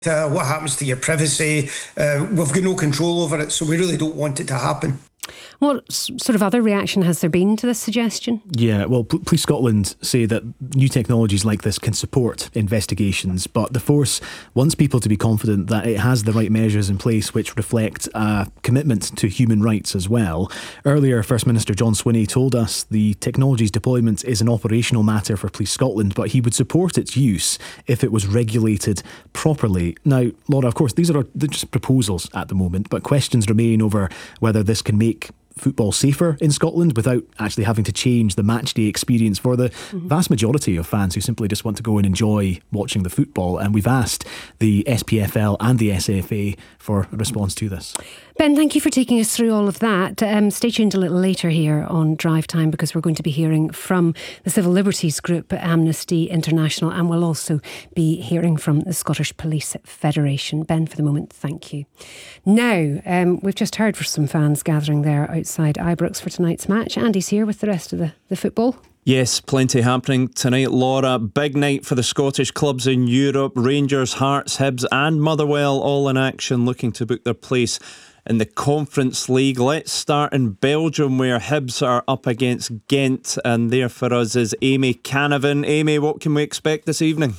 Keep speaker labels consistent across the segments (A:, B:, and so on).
A: What happens to your privacy? We've got no control over it, so we really don't want it to happen.
B: What sort of other reaction has there been to this suggestion?
C: Yeah, well, Police Scotland say that new technologies like this can support investigations, but the force wants people to be confident that it has the right measures in place which reflect a commitment to human rights as well. Earlier, First Minister John Swinney told us the technology's deployment is an operational matter for Police Scotland, but he would support its use if it was regulated properly. Now, Laura, of course, they're just proposals at the moment, but questions remain over whether this can make football safer in Scotland without actually having to change the matchday experience for the vast majority of fans who simply just want to go and enjoy watching the football. And we've asked the SPFL and the SFA for a response to this.
B: Ben, thank you for taking us through all of that. Stay tuned a little later here on Drive Time, because we're going to be hearing from the Civil Liberties Group, Amnesty International, and we'll also be hearing from the Scottish Police Federation. Ben, for the moment, thank you. Now, we've just heard from some fans gathering there outside Ibrox for tonight's match. Andy's here with the rest of the football.
D: Yes, plenty happening tonight, Laura. Big night for the Scottish clubs in Europe. Rangers, Hearts, Hibs and Motherwell all in action, looking to book their place in the Conference League. Let's start in Belgium, where Hibs are up against Ghent, and there for us is Amy Canavan. Amy, what can we expect this evening?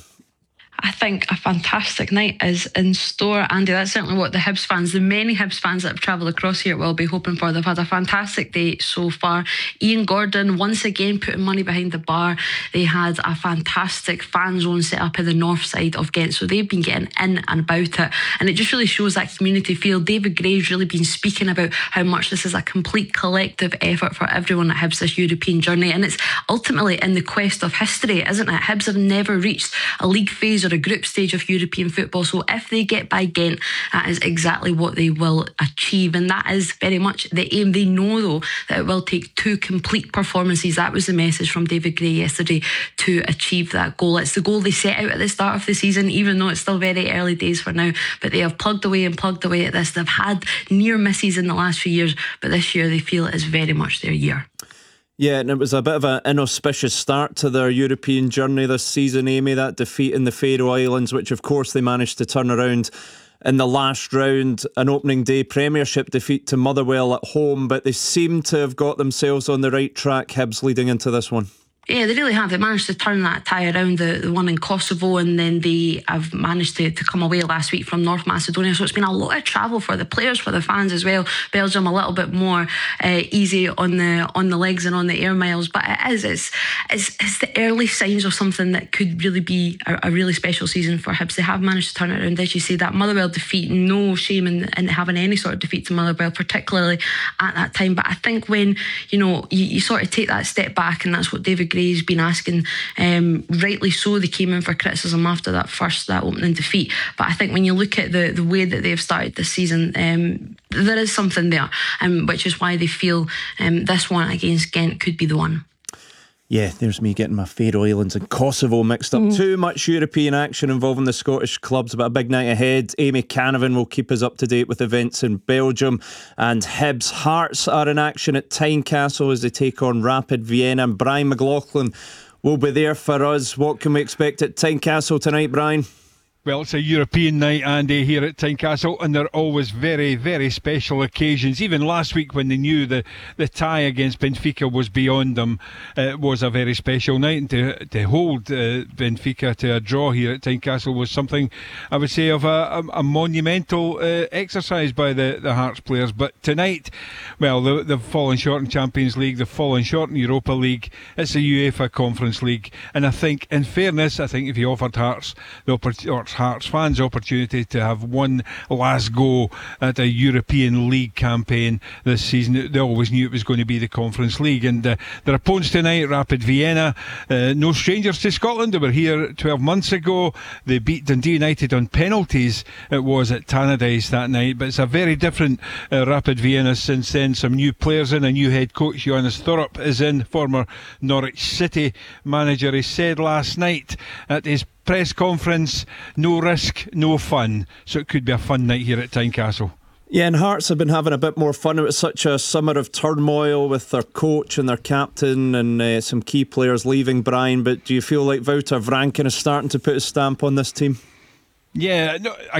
E: I think a fantastic night is in store, Andy. That's certainly what the Hibs fans, the many Hibs fans that have travelled across here, will be hoping for. They've had a fantastic day so far. Ian Gordon once again putting money behind the bar. They had a fantastic fan zone set up in the north side of Ghent, so they've been getting in and about it, and it just really shows that community feel. David Gray's really been speaking about how much this is a complete collective effort for everyone at Hibs, this European journey, and it's ultimately in the quest of history, isn't it? Hibs have never reached a league phase or a group stage of European football, so if they get by Ghent, that is exactly what they will achieve, and that is very much the aim. They know though that it will take two complete performances. That was the message from David Gray yesterday, to achieve that goal. It's the goal they set out at the start of the season, even though it's still very early days for now, but they have plugged away at this. They've had near misses in the last few years, but this year they feel it is very much their year.
D: Yeah, and it was a bit of an inauspicious start to their European journey this season, Amy. That defeat in the Faroe Islands, which of course they managed to turn around in the last round. An opening day Premiership defeat to Motherwell at home, but they seem to have got themselves on the right track, Hibs, leading into this one.
E: Yeah, they really have. They managed to turn that tie around, the one in Kosovo, and then they have managed to come away last week from North Macedonia. So it's been a lot of travel for the players, for the fans as well. Belgium a little bit more easy on the legs and on the air miles, but it's the early signs of something that could really be a really special season for Hibs. They have managed to turn it around, as you say. That Motherwell defeat, no shame in having any sort of defeat to Motherwell, particularly at that time. But I think when you sort of take that step back, and that's what David Gray's been asking, rightly so. They came in for criticism after that opening defeat, but I think when you look at the way that they've started this season, there is something there, which is why they feel this one against Ghent could be the one.
D: Yeah, there's me getting my Faroe Islands and Kosovo mixed up. Too much European action involving the Scottish clubs, but a big night ahead. Amy Canavan will keep us up to date with events in Belgium. And Hibs Hearts are in action at Tynecastle as they take on Rapid Vienna. And Brian McLaughlin will be there for us. What can we expect at Tynecastle tonight, Brian?
F: Well, it's a European night, Andy, here at Tynecastle, and they're always very, very special occasions. Even last week, when they knew the tie against Benfica was beyond them, it was a very special night. And to hold Benfica to a draw here at Tynecastle was something, I would say, of a monumental exercise by the Hearts players. But tonight, well, they've fallen short in Champions League, they've fallen short in Europa League. It's a UEFA Conference League, and I think, in fairness, if you offered Hearts Hearts fans opportunity to have one last go at a European League campaign this season, they always knew it was going to be the Conference League. And their opponents tonight, Rapid Vienna, no strangers to Scotland. They were here 12 months ago. They beat Dundee United on penalties. It was at Tannadice that night, but it's a very different Rapid Vienna since then. Some new players in, a new head coach, Johannes Thorup, is in, former Norwich City manager. He said last night at his press conference, no risk, no fun. So it could be a fun night here at Tynecastle.
D: Yeah, and Hearts have been having a bit more fun. It was such a summer of turmoil with their coach and their captain and some key players leaving, Brian. But do you feel like Wouter Vranken is starting to put his stamp on this team?
F: Yeah, no,